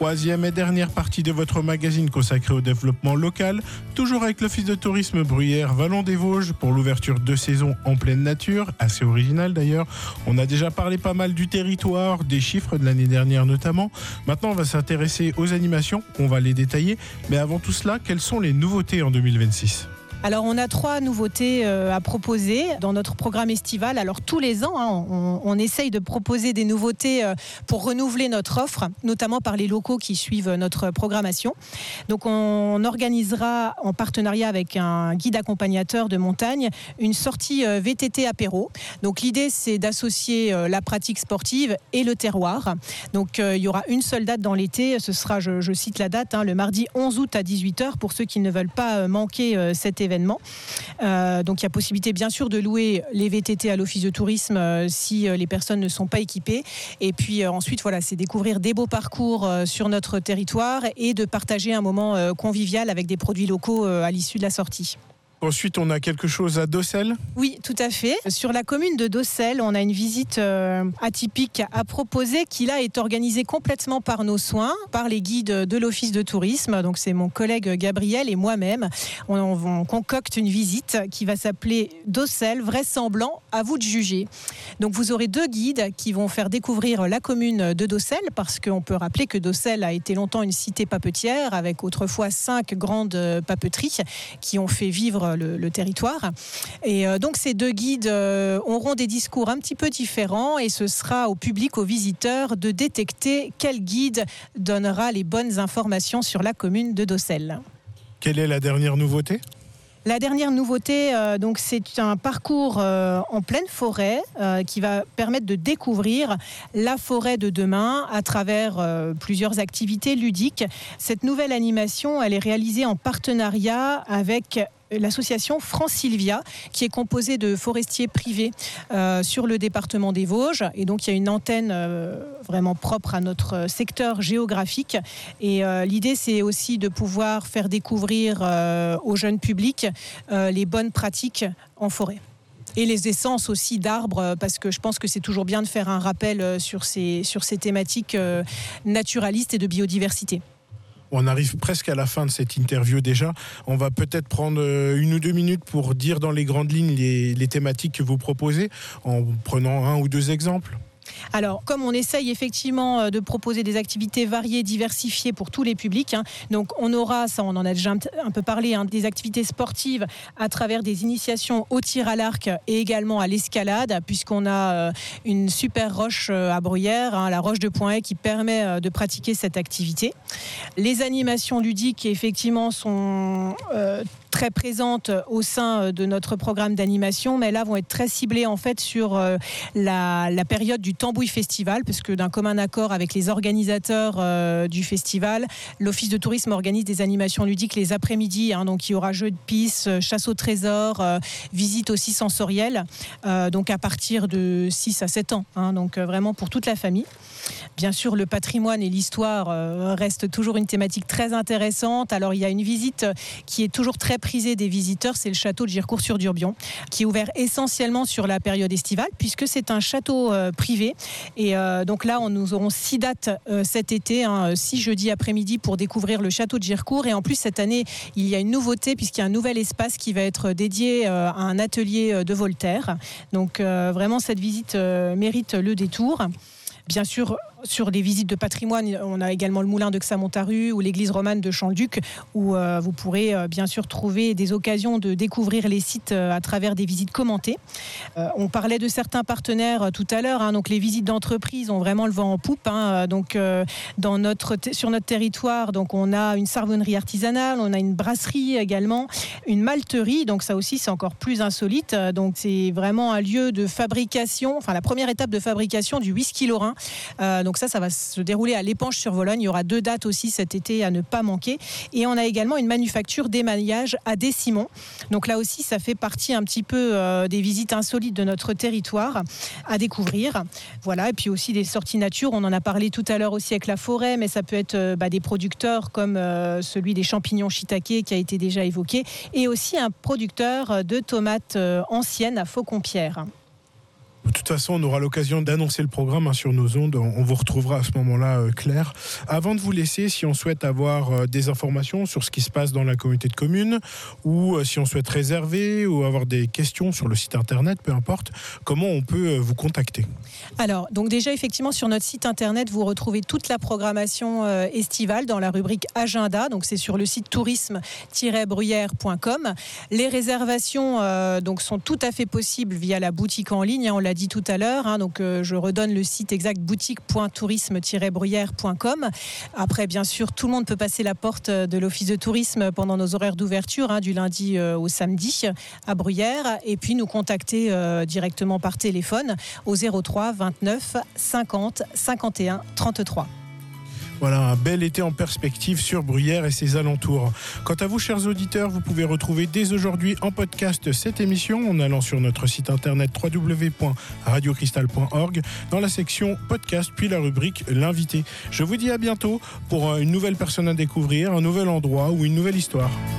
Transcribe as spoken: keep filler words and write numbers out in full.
Troisième et dernière partie de votre magazine consacré au développement local, toujours avec l'Office de tourisme Bruyères Vallon des Vosges pour l'ouverture de saison en pleine nature, assez original d'ailleurs. On a déjà parlé pas mal du territoire, des chiffres de l'année dernière notamment. Maintenant, on va s'intéresser aux animations, on va les détailler. Mais avant tout cela, quelles sont les nouveautés en deux mille vingt-six ? Alors, on a trois nouveautés euh, à proposer dans notre programme estival. Alors, tous les ans, hein, on, on essaye de proposer des nouveautés euh, pour renouveler notre offre, notamment par les locaux qui suivent notre programmation. Donc, on organisera en partenariat avec un guide accompagnateur de montagne une sortie euh, V T T apéro. Donc, l'idée, c'est d'associer euh, la pratique sportive et le terroir. Donc, euh, il y aura une seule date dans l'été. Ce sera, je, je cite la date, hein, le mardi onze août à dix-huit heures pour ceux qui ne veulent pas euh, manquer euh, cet événement. Euh, donc il y a possibilité bien sûr de louer les V T T à l'office de tourisme euh, si euh, les personnes ne sont pas équipées, et puis euh, ensuite voilà, c'est découvrir des beaux parcours euh, sur notre territoire et de partager un moment euh, convivial avec des produits locaux euh, à l'issue de la sortie. Ensuite, on a quelque chose à Docelles ? Oui, tout à fait. Sur la commune de Docelles, on a une visite euh, atypique à proposer qui là est organisée complètement par nos soins, par les guides de l'office de tourisme. Donc c'est mon collègue Gabriel et moi-même. On, on concocte une visite qui va s'appeler Docelles, vraisemblant, à vous de juger. Donc vous aurez deux guides qui vont faire découvrir la commune de Docelles, parce qu'on peut rappeler que Docelles a été longtemps une cité papetière avec autrefois cinq grandes papeteries qui ont fait vivre Le, le territoire. Et euh, donc ces deux guides euh, auront des discours un petit peu différents, et ce sera au public, aux visiteurs, de détecter quel guide donnera les bonnes informations sur la commune de Docelles. Quelle est la dernière nouveauté ? La dernière nouveauté, euh, donc, c'est un parcours euh, en pleine forêt euh, qui va permettre de découvrir la forêt de demain à travers euh, plusieurs activités ludiques. Cette nouvelle animation, elle est réalisée en partenariat avec l'association France Sylvia, qui est composée de forestiers privés euh, sur le département des Vosges. Et donc, il y a une antenne euh, vraiment propre à notre secteur géographique. Et euh, l'idée, c'est aussi de pouvoir faire découvrir euh, au jeune public euh, les bonnes pratiques en forêt. Et les essences aussi d'arbres, parce que je pense que c'est toujours bien de faire un rappel sur ces, sur ces thématiques euh, naturalistes et de biodiversité. On arrive presque à la fin de cette interview déjà. On va peut-être prendre une ou deux minutes pour dire dans les grandes lignes les, les thématiques que vous proposez, en prenant un ou deux exemples. Alors, comme on essaye effectivement de proposer des activités variées, diversifiées pour tous les publics, hein, donc on aura, ça on en a déjà un peu parlé, hein, des activités sportives à travers des initiations au tir à l'arc et également à l'escalade, puisqu'on a euh, une super roche à Bruyères, hein, la roche de Pointet, qui permet euh, de pratiquer cette activité. Les animations ludiques, effectivement, sont euh, très présentes au sein de notre programme d'animation, mais là vont être très ciblées en fait sur euh, la, la période du Tambouille Festival, parce que d'un commun accord avec les organisateurs euh, du festival, l'Office de tourisme organise des animations ludiques les après-midi, hein, donc il y aura jeux de piste, chasse au trésor, euh, visite aussi sensorielle, euh, donc à partir de six à sept ans, hein, donc euh, vraiment pour toute la famille. Bien sûr, le patrimoine et l'histoire euh, restent toujours une thématique très intéressante. Alors, il y a une visite qui est toujours très prisée des visiteurs, c'est le château de Girecourt-sur-Durbion, qui est ouvert essentiellement sur la période estivale, puisque c'est un château euh, privé. Et euh, donc là, on, nous aurons six dates euh, cet été, hein, six jeudis après-midi pour découvrir le château de Girecourt. Et en plus, cette année, il y a une nouveauté, puisqu'il y a un nouvel espace qui va être dédié euh, à un atelier de Voltaire. Donc, euh, vraiment, cette visite euh, mérite le détour. Bien sûr, sur les visites de patrimoine, on a également le moulin de Xamontaru ou l'église romane de Champ-le-Duc, où euh, vous pourrez euh, bien sûr trouver des occasions de découvrir les sites euh, à travers des visites commentées. Euh, on parlait de certains partenaires euh, tout à l'heure, hein, donc les visites d'entreprise ont vraiment le vent en poupe. Hein, donc euh, dans notre t- sur notre territoire, donc on a une savonnerie artisanale, on a une brasserie également, une malterie. Donc ça aussi c'est encore plus insolite. Donc c'est vraiment un lieu de fabrication, enfin la première étape de fabrication du whisky lorrain. Euh, donc Donc ça, ça va se dérouler à l'Épanche-sur-Vologne. Il y aura deux dates aussi cet été à ne pas manquer. Et on a également une manufacture d'émaillage à Des-Simons. Donc là aussi, ça fait partie un petit peu euh, des visites insolites de notre territoire à découvrir. Voilà. Et puis aussi des sorties nature. On en a parlé tout à l'heure aussi avec la forêt, mais ça peut être euh, bah, des producteurs comme euh, celui des champignons shiitake qui a été déjà évoqué, et aussi un producteur de tomates euh, anciennes à Faucon-Pierre. De toute façon, on aura l'occasion d'annoncer le programme hein, sur nos ondes. On vous retrouvera à ce moment-là, euh, Claire. Avant de vous laisser, si on souhaite avoir euh, des informations sur ce qui se passe dans la communauté de communes, ou euh, si on souhaite réserver, ou avoir des questions sur le site internet, peu importe, comment on peut euh, vous contacter ? Alors, donc déjà, effectivement, sur notre site internet, vous retrouvez toute la programmation euh, estivale dans la rubrique Agenda. Donc, c'est sur le site tourisme tiret bruyère point com. Les réservations euh, donc, sont tout à fait possibles via la boutique en ligne. Hein, on l'a dit tout à l'heure. Hein, donc, euh, je redonne le site exact boutique point tourisme tiret bruyère point com. Après, bien sûr, tout le monde peut passer la porte de l'office de tourisme pendant nos horaires d'ouverture, hein, du lundi euh, au samedi à Bruyères. Et puis, nous contacter euh, directement par téléphone au zéro trois vingt-neuf cinquante cinquante et un trente-trois. Voilà, un bel été en perspective sur Bruyères et ses alentours. Quant à vous, chers auditeurs, vous pouvez retrouver dès aujourd'hui en podcast cette émission en allant sur notre site internet w w w point radio cristal point org dans la section podcast, puis la rubrique L'invité. Je vous dis à bientôt pour une nouvelle personne à découvrir, un nouvel endroit ou une nouvelle histoire.